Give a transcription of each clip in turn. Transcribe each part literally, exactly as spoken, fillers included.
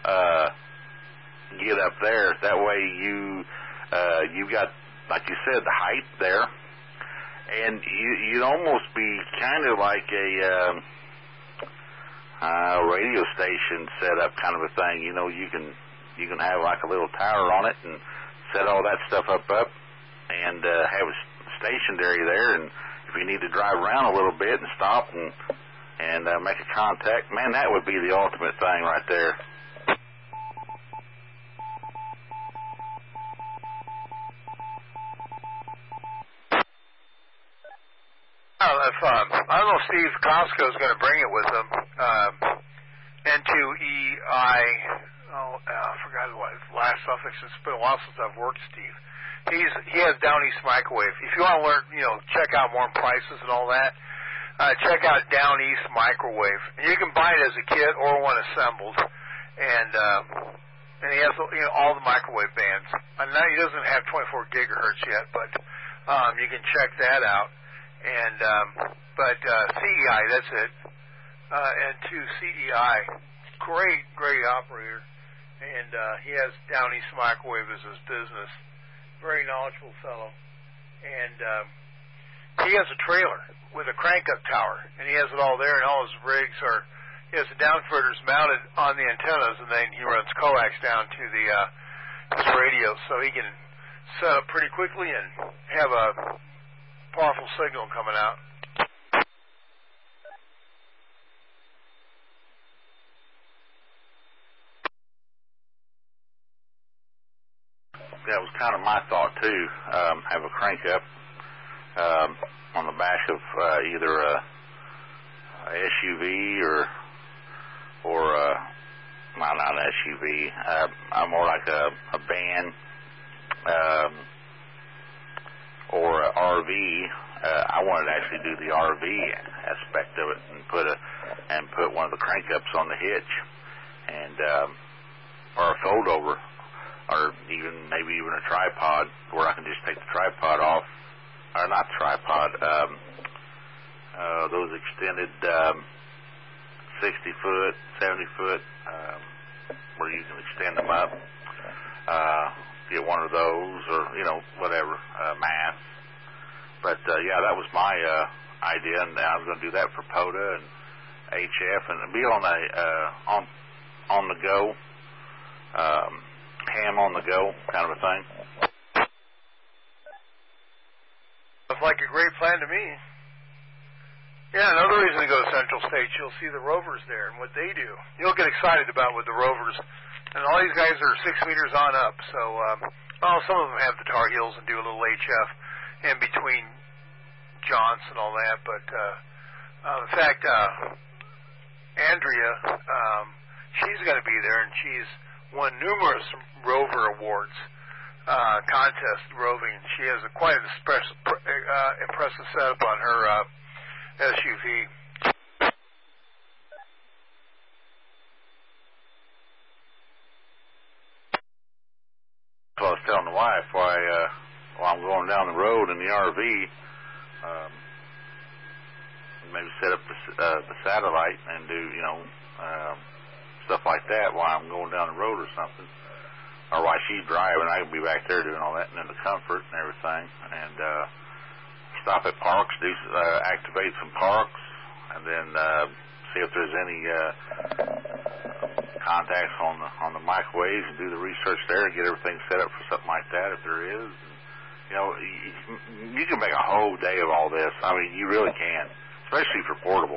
uh, get up there. That way you uh, you got, like you said, the height there, and you, you'd almost be kind of like a um, uh, radio station setup kind of a thing. You know, you can you can have like a little tower on it and set all that stuff up up, and uh, have a stationary there, and if you need to drive around a little bit and stop and and uh, make a contact, man, that would be the ultimate thing right there. Oh, if, um, I don't know if Steve Costco is going to bring it with him. Um, N two E I, oh, uh, I forgot what his last suffix is. It's been a while since I've worked Steve. He's he has Down East Microwave. If you want to learn, you know, check out more prices and all that, uh, check out Down East Microwave. And you can buy it as a kit or one assembled. And um, and he has, you know, all the microwave bands. I know he doesn't have twenty-four gigahertz yet, but um, you can check that out. And um, but uh, C E I, that's it. Uh, and to C E I, great, great operator. And uh, he has Down East Microwave as his business. Very knowledgeable fellow. And um, he has a trailer with a crank-up tower, and he has it all there, and all his rigs are, he has the downfitters mounted on the antennas, and then he runs coax down to the uh, his radio, so he can set up pretty quickly and have a powerful signal coming out. That was kind of my thought too. Um, have a crank up um, on the back of uh, either a, a S U V or or a, well, not an S U V. Uh, I'm more like a, a van um, or a R V. Uh, I wanted to actually do the R V aspect of it and put a and put one of the crank ups on the hitch and um, or a fold over. Or even maybe even a tripod where I can just take the tripod off, or not tripod, um, uh, those extended um, sixty foot, seventy foot, um, where you can extend them up. Uh, get one of those, or you know whatever, uh, mass. But uh, yeah, that was my uh, idea, and I was going to do that for POTA and H F, and be on a uh, on on the go. Um, ham on the go kind of a thing. Sounds like a great plan to me. Yeah, another reason to go to Central States, you'll see the Rovers there and what they do. You'll get excited about what the Rovers, and all these guys are six meters on up, so, um, well, some of them have the Tar Heels and do a little H F in between jaunts and all that, but, uh, uh, in fact, uh, Andrea, um, she's going to be there, and she's won numerous Rover Awards, uh, contest roving. She has a quite an impressive, uh, impressive setup on her uh, S U V. So I was telling the wife why uh, while I'm going down the road in the R V, um, maybe set up the, uh, the satellite and do, you know, um, stuff like that while I'm going down the road or something, or while she's driving, I can be back there doing all that, and then the comfort and everything, and uh, stop at parks, do uh, activate some parks, and then uh, see if there's any uh, contacts on the on the microwaves, and do the research there, and get everything set up for something like that if there is. And, you know, you, you can make a whole day of all this. I mean, you really can, especially for portable.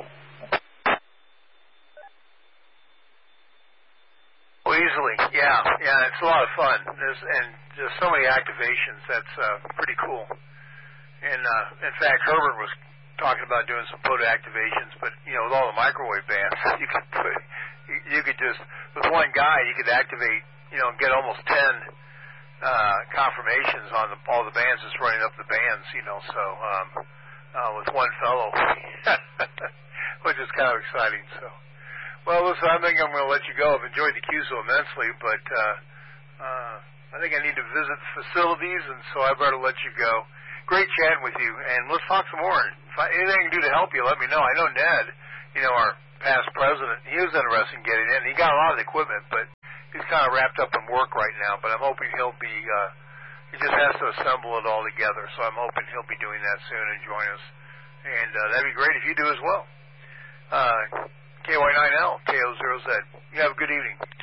Easily, yeah, yeah, it's a lot of fun. There's and there's so many activations. That's uh, pretty cool. And uh, in fact, Herbert was talking about doing some POTA activations, but you know, with all the microwave bands, you could put, you, you could just with one guy, you could activate, you know, get almost ten uh, confirmations on the, all the bands just running up the bands, you know. So um, uh, with one fellow, which is kind of exciting. So. Well, listen, I think I'm going to let you go. I've enjoyed the Q so immensely, but uh, uh, I think I need to visit the facilities, and so I better let you go. Great chatting with you, and let's talk some more. If I, anything I can do to help you, let me know. I know Ned, you know, our past president, he was interested in getting in. He got a lot of the equipment, but he's kind of wrapped up in work right now, but I'm hoping he'll be, uh, he just has to assemble it all together, so I'm hoping he'll be doing that soon and join us. And uh, that'd be great if you do as well. Uh, K Y nine L, K O zero Z. You have a good evening.